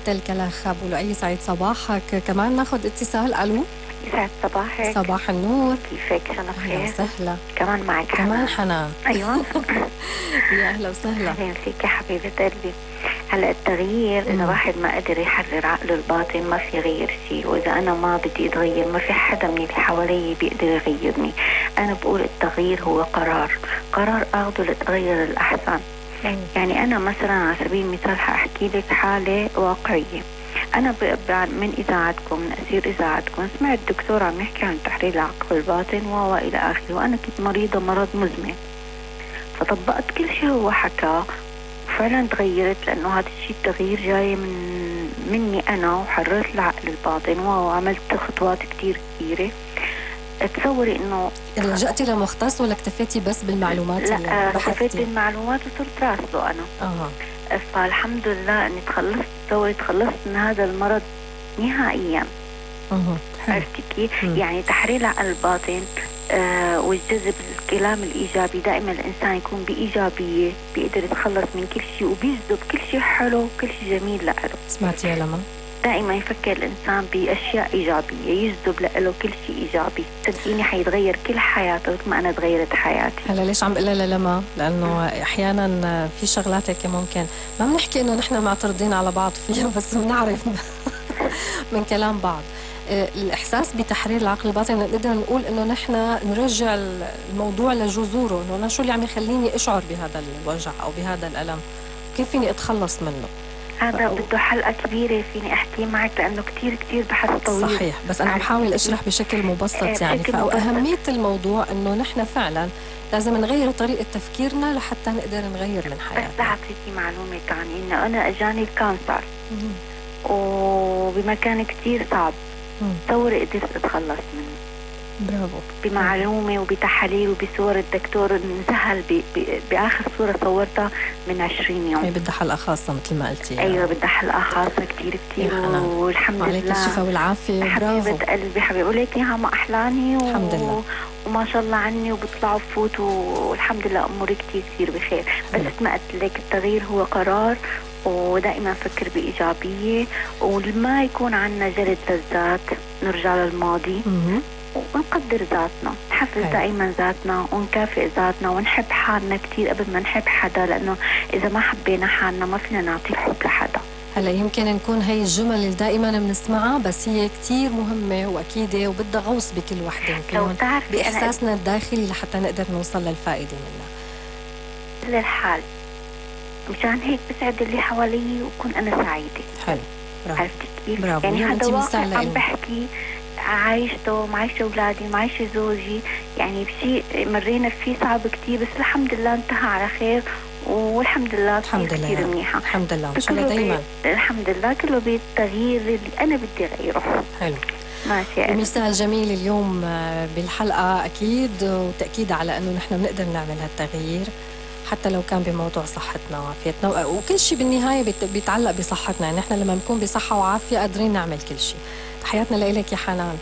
الكلاخ أبو لؤي، سعيد صباحك. كمان ناخذ اتصال. ألو، يسعد صباحك. صباح النور، كيفك؟ أنا بخير. أهلا وسهلا. كمان معك كمان حنان. أيوة. يا أهلا وسهلا. أهلا فيك يا حبيبة قلبي. هلا التغيير إذا واحد ما قدر يحرر عقله الباطن ما في يغير شيء، وإذا أنا ما بدي أتغير ما في حدا من اللي حوالي بيقدر يغيرني. أنا بقول التغيير هو قرار أخذه لتغير الأحسن. يعني أنا مثلا على سبيل المثال حأحكي لك حالة واقعية. أنا من إذاعتكم، من أسير إذاعتكم، سمعت الدكتور عم يحكي عن تحرير العقل الباطن وإلى آخره، وأنا كنت مريضة مرض مزمن، فطبقت كل شيء هو حكاه وفعلا تغيرت، لأنه هذا الشيء التغيير جاي مني أنا، وحررت العقل الباطن وعملت خطوات كتير كثيرة. تصوري إنه لجأتي لمختص ولا اكتفيتي بس بالمعلومات؟ لا، اكتفيت بالمعلومات وصرت راسله أنا. فالحمد لله اني تخلصت من هذا المرض نهائيا. عرفتي كيف؟ يعني تحرير العقل الباطن والجذب الكلام الايجابي. دائما الانسان يكون بايجابيه، بيقدر يتخلص من كل شيء وبيجذب كل شيء حلو وكل شيء جميل له. سمعتي يا لما؟ دائما يفكر الانسان باشياء ايجابيه، يجذب له كل شيء ايجابي. صدقيني حيتغير كل حياته مثل ما انا تغيرت حياتي. هلا ليش عم بقول لها لما؟ لانه احيانا في شغلات هيك ممكن ما بنحكي انه نحن معترضين على بعض فيها، بس بنعرف من كلام بعض. الإحساس بتحرير العقل الباطن نقدر نقول إنه نحن نرجع الموضوع لجذوره، إنه أنا شو اللي عم يخليني أشعر بهذا الوجع أو بهذا الألم، كيف فيني أتخلص منه. هذا بده حلقة كبيرة فيني أحكي معك، لأنه كتير بحث طويل. صحيح، بس أنا عم حاول أشرح بشكل مبسط يعني. فأهمية الموضوع إنه نحن فعلا لازم نغير طريقة تفكيرنا لحتى نقدر نغير من حياتنا. بس أعطيكي معلومة ثانية، إنه أنا أجاني الكانسر وبمكان كتير صعب. تصوري قدرت أتخلص منه. برافو. بمعلومة وبتحاليل وبصور الدكتور انذهل بآخر صورة صورتها من 20 يوم. هي بدها حلقة خاصة مثل ما قلتي. أيوة بدها حلقة خاصة كتير والحمد لله. عليك الشفاء والعافية. برافو حبيبة قلبي، حبيبة وليك يا ما أحلاني الحمد لله. وما شاء الله عني وبطلع وفوت والحمد لله أموري كتير بخير. بس ما قلت لك التغيير هو قرار، ودائما فكر بإيجابية، وما يكون عنا جلد للذات، نرجع للماضي ونقدر ذاتنا، نحفز دائما ذاتنا ونكافئ ذاتنا ونحب حالنا كتير قبل ما نحب حدا، لأنه إذا ما حبينا حالنا ما فينا نعطي الحب لحدا. هلا يمكن نكون هي الجمل اللي دائما بنسمعها، بس هي كتير مهمة وأكيدة وبدها غوص بكل وحدة فيهم بإحساسنا الداخلي لحتى نقدر نوصل للفائدة منها. للحال مشان هيك بسعد اللي حوالي وكون أنا سعيدة. حلو. عرفتي كيف؟ برافو. يعني هذا واقع عم بحكي عايشته، معيشة أولادي، معيشة زوجي، يعني بشيء مرينا فيه صعب كتير، بس الحمد لله انتهى على خير والحمد لله كتير منيحة. الحمد لله إن شاء الله دايما. الحمد لله كله بالتغيير اللي أنا بدي أغيره. حلو. ماشي. مثال جميل اليوم بالحلقة أكيد، وتأكيد على أنه نحن بنقدر نعمل هالتغيير حتى لو كان بموضوع صحتنا وعافيتنا، وكل شيء بالنهاية بيتعلق بصحتنا. يعني نحن لما نكون بصحة وعافية قادرين نعمل كل شيء. تحياتنا لإلك يا حنان.